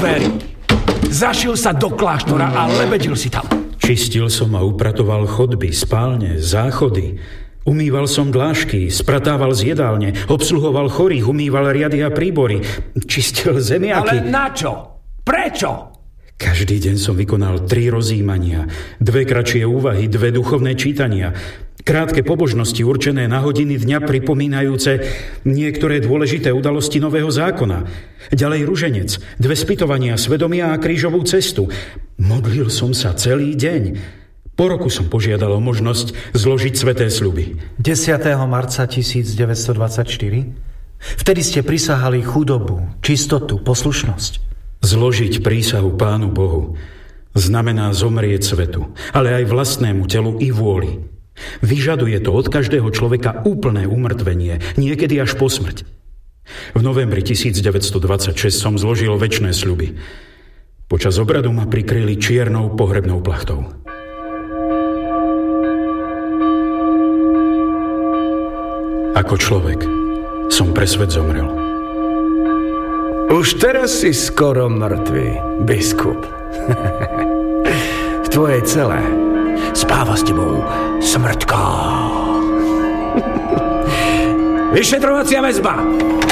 dverí. Zašiel sa do kláštora a lebedil si tam. Čistil som a upratoval chodby, spálne, záchody. Umýval som dlášky, spratával z jedálne, obsluhoval chorých, umýval riady a príbory. Čistil zemiaky. Ale na čo? Prečo? Každý deň som vykonal 3 rozjímania, 2 kratšie úvahy, 2 duchovné čítania, krátke pobožnosti určené na hodiny dňa pripomínajúce niektoré dôležité udalosti Nového zákona. Ďalej ruženec, 2 spytovania svedomia a krížovú cestu. Modlil som sa celý deň. Po roku som požiadal o možnosť zložiť sväté sľuby. 10. marca 1924? Vtedy ste prisahali chudobu, čistotu, poslušnosť. Zložiť prísahu Pánu Bohu znamená zomrieť svetu, ale aj vlastnému telu i vôli. Vyžaduje to od každého človeka úplné umrtvenie, niekedy až po smrť. V novembri 1926 som zložil večné sľuby. Počas obradu ma prikryli čiernou pohrebnou plachtou. Ako človek som pre svet zomrel. Už teraz si skoro mŕtvy, biskup. V tvojej cele spáva s tebou smrťka. Vyšetrovacia väzba!